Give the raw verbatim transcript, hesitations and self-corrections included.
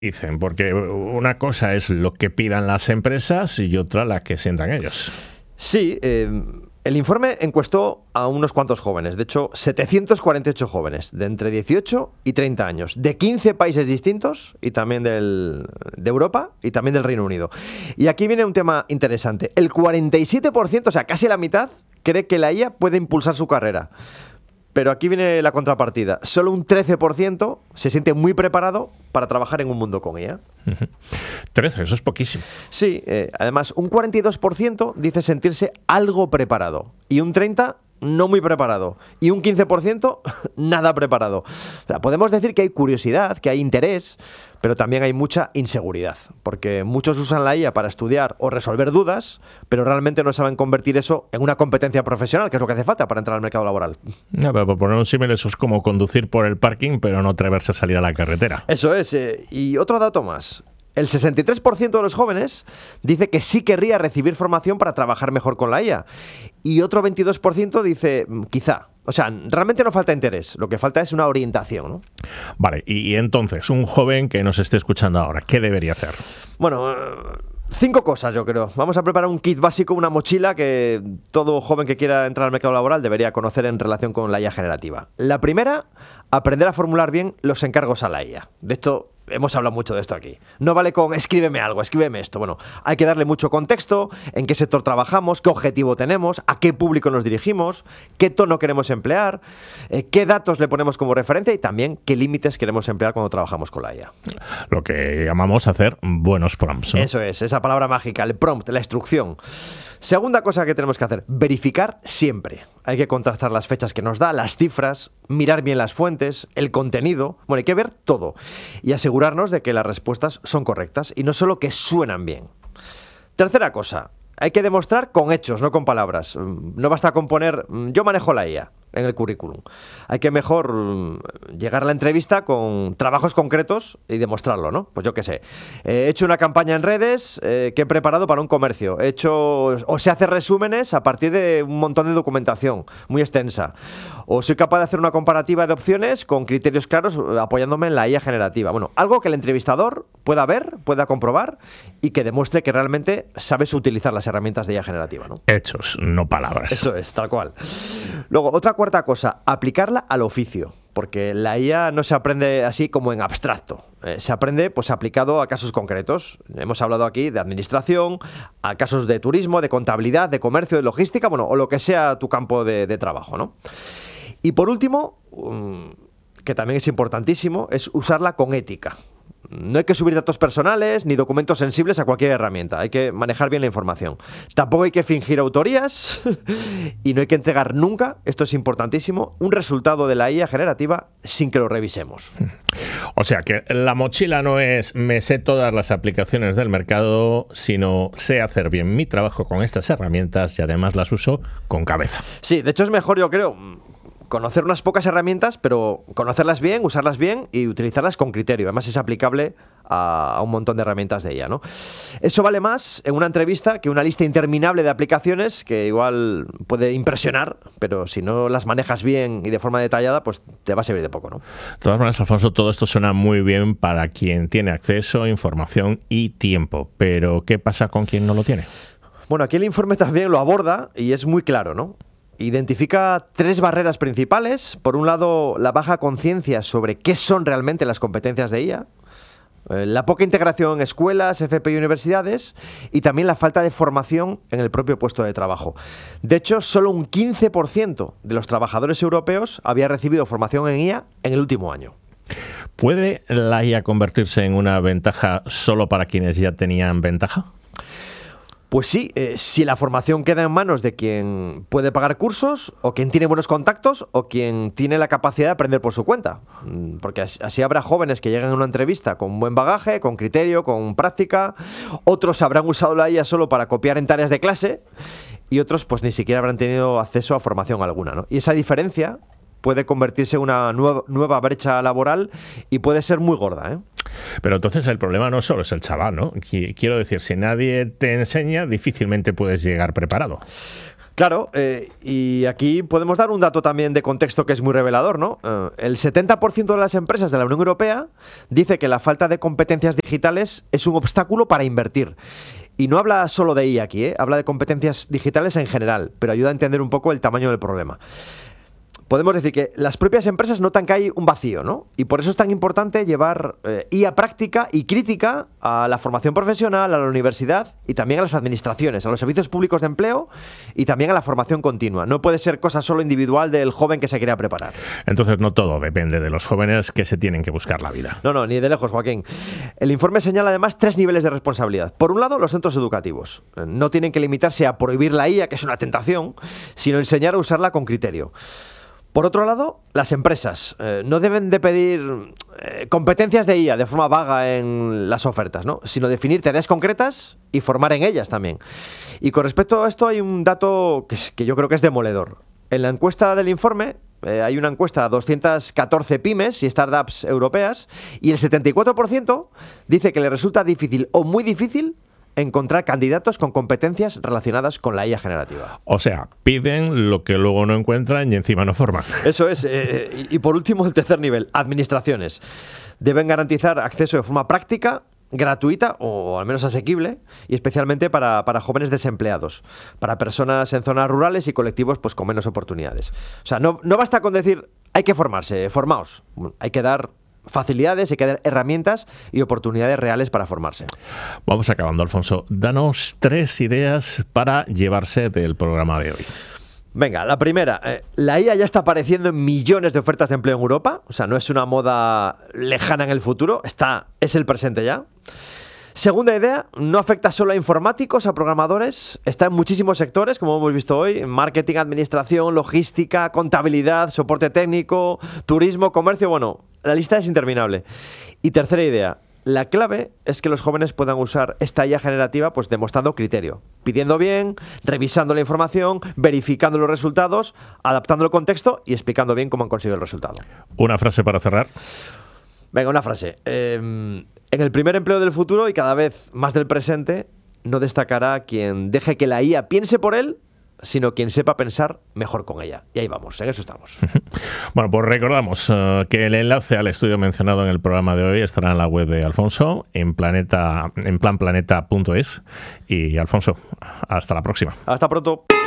Dicen, porque una cosa es lo que pidan las empresas y otra la que sientan ellos. Sí, eh, el informe encuestó a unos cuantos jóvenes, de hecho setecientos cuarenta y ocho jóvenes, de entre dieciocho y treinta años, de quince países distintos, y también del, de Europa y también del Reino Unido. Y aquí viene un tema interesante. El cuarenta y siete por ciento, o sea, casi la mitad, cree que la I A puede impulsar su carrera. Pero aquí viene la contrapartida. Solo un trece por ciento se siente muy preparado para trabajar en un mundo con I A. Uh-huh. trece, eso es poquísimo. Sí, eh, además, un cuarenta y dos por ciento dice sentirse algo preparado. Y un treinta por ciento no muy preparado. Y un quince por ciento nada preparado. O sea, podemos decir que hay curiosidad, que hay interés, pero también hay mucha inseguridad. Porque muchos usan la I A para estudiar o resolver dudas, pero realmente no saben convertir eso en una competencia profesional, que es lo que hace falta para entrar al mercado laboral. No, pero por poner un símil, eso es como conducir por el parking, pero no atreverse a salir a la carretera. Eso es. Eh, y otro dato más. El sesenta y tres por ciento de los jóvenes dice que sí querría recibir formación para trabajar mejor con la I A. Y otro veintidós por ciento dice quizá. O sea, realmente no falta interés. Lo que falta es una orientación, ¿no? Vale, y, y entonces, un joven que nos esté escuchando ahora, ¿qué debería hacer? Bueno, cinco cosas yo creo. Vamos a preparar un kit básico, una mochila que todo joven que quiera entrar al mercado laboral debería conocer en relación con la I A generativa. La primera, aprender a formular bien los encargos a la I A. De hecho, hemos hablado mucho de esto aquí. No vale con escríbeme algo, escríbeme esto. Bueno, hay que darle mucho contexto, en qué sector trabajamos, qué objetivo tenemos, a qué público nos dirigimos, qué tono queremos emplear, eh, qué datos le ponemos como referencia y también qué límites queremos emplear cuando trabajamos con la I A. Lo que llamamos hacer buenos prompts, ¿no? Eso es, esa palabra mágica, el prompt, la instrucción. Segunda cosa que tenemos que hacer, verificar siempre. Hay que contrastar las fechas que nos da, las cifras, mirar bien las fuentes, el contenido. Bueno, hay que ver todo y asegurarnos de que las respuestas son correctas y no solo que suenan bien. Tercera cosa, hay que demostrar con hechos, no con palabras. No basta con poner yo manejo la I A en el currículum. Hay que mejor llegar a la entrevista con trabajos concretos y demostrarlo, ¿no? Pues yo qué sé. He hecho una campaña en redes eh, que he preparado para un comercio. He hecho, o se hace resúmenes a partir de un montón de documentación muy extensa. O soy capaz de hacer una comparativa de opciones con criterios claros apoyándome en la I A generativa. Bueno, algo que el entrevistador pueda ver, pueda comprobar y que demuestre que realmente sabes utilizar las herramientas de I A generativa, ¿no? Hechos, no palabras. Eso es, tal cual. Luego, otra cuarta cosa, aplicarla al oficio, porque la I A no se aprende así como en abstracto, eh, se aprende pues aplicado a casos concretos. Hemos hablado aquí de administración, a casos de turismo, de contabilidad, de comercio, de logística, bueno, o lo que sea tu campo de, de trabajo, ¿no? Y por último, um, que también es importantísimo, es usarla con ética. No hay que subir datos personales ni documentos sensibles a cualquier herramienta. Hay que manejar bien la información. Tampoco hay que fingir autorías y no hay que entregar nunca, esto es importantísimo, un resultado de la I A generativa sin que lo revisemos. O sea que la mochila no es me sé todas las aplicaciones del mercado, sino sé hacer bien mi trabajo con estas herramientas y además las uso con cabeza. Sí, de hecho es mejor, yo creo, conocer unas pocas herramientas, pero conocerlas bien, usarlas bien y utilizarlas con criterio. Además es aplicable a, a un montón de herramientas de ella, ¿no? Eso vale más en una entrevista que una lista interminable de aplicaciones que igual puede impresionar, pero si no las manejas bien y de forma detallada, pues te va a servir de poco, ¿no? De todas maneras, Alfonso, todo esto suena muy bien para quien tiene acceso, información y tiempo. Pero ¿qué pasa con quien no lo tiene? Bueno, aquí el informe también lo aborda y es muy claro, ¿no? Identifica tres barreras principales. Por un lado, la baja conciencia sobre qué son realmente las competencias de I A, eh, la poca integración en escuelas, F P y universidades y también la falta de formación en el propio puesto de trabajo. De hecho, solo un quince por ciento de los trabajadores europeos había recibido formación en I A en el último año. ¿Puede la I A convertirse en una ventaja solo para quienes ya tenían ventaja? Pues sí, eh, si la formación queda en manos de quien puede pagar cursos, o quien tiene buenos contactos, o quien tiene la capacidad de aprender por su cuenta. Porque así habrá jóvenes que lleguen a una entrevista con buen bagaje, con criterio, con práctica. Otros habrán usado la I A solo para copiar en tareas de clase, y otros pues ni siquiera habrán tenido acceso a formación alguna, ¿no? Y esa diferencia puede convertirse en una nueva, nueva brecha laboral y puede ser muy gorda, ¿eh? Pero entonces el problema no solo es el chaval, ¿no? Quiero decir, si nadie te enseña, difícilmente puedes llegar preparado. Claro, eh, y aquí podemos dar un dato también de contexto que es muy revelador, ¿no? Eh, el setenta por ciento de las empresas de la Unión Europea dice que la falta de competencias digitales es un obstáculo para invertir. Y no habla solo de I A aquí, ¿eh? Habla de competencias digitales en general, pero ayuda a entender un poco el tamaño del problema. Podemos decir que las propias empresas notan que hay un vacío, ¿no? Y por eso es tan importante llevar eh, I A práctica y crítica a la formación profesional, a la universidad y también a las administraciones, a los servicios públicos de empleo y también a la formación continua. No puede ser cosa solo individual del joven que se quiera preparar. Entonces no todo depende de los jóvenes que se tienen que buscar la vida. No, no, ni de lejos, Joaquín. El informe señala además tres niveles de responsabilidad. Por un lado, los centros educativos. No tienen que limitarse a prohibir la I A, que es una tentación, sino enseñar a usarla con criterio. Por otro lado, las empresas eh, no deben de pedir eh, competencias de I A de forma vaga en las ofertas, ¿no? Sino definir tareas concretas y formar en ellas también. Y con respecto a esto hay un dato que, es, que yo creo que es demoledor. En la encuesta del informe eh, hay una encuesta a doscientas catorce pymes y startups europeas y el setenta y cuatro por ciento dice que le resulta difícil o muy difícil encontrar candidatos con competencias relacionadas con la I A generativa. O sea, piden lo que luego no encuentran y encima no forman. Eso es. Eh, y, y por último, el tercer nivel, administraciones. Deben garantizar acceso de forma práctica, gratuita o al menos asequible y especialmente para, para jóvenes desempleados, para personas en zonas rurales y colectivos pues con menos oportunidades. O sea, no, no basta con decir hay que formarse, formaos. Bueno, hay que dar facilidades, hay que dar herramientas y oportunidades reales para formarse. Vamos acabando, Alfonso. Danos tres ideas para llevarse del programa de hoy. Venga, la primera, eh, la I A ya está apareciendo en millones de ofertas de empleo en Europa, o sea, no es una moda lejana en el futuro, está, es el presente ya. Segunda idea, no afecta solo a informáticos, a programadores, está en muchísimos sectores, como hemos visto hoy, marketing, administración, logística, contabilidad, soporte técnico, turismo, comercio, bueno, la lista es interminable. Y tercera idea, la clave es que los jóvenes puedan usar esta I A generativa pues demostrando criterio, pidiendo bien, revisando la información, verificando los resultados, adaptando el contexto y explicando bien cómo han conseguido el resultado. Una frase para cerrar. Venga, una frase. Eh, en el primer empleo del futuro y cada vez más del presente, no destacará quien deje que la I A piense por él, sino quien sepa pensar mejor con ella. Y ahí vamos, en eso estamos. Bueno, pues recordamos uh, que el enlace al estudio mencionado en el programa de hoy estará en la web de Alfonso, en, planeta, en plan planeta punto es. Y Alfonso, hasta la próxima. Hasta pronto.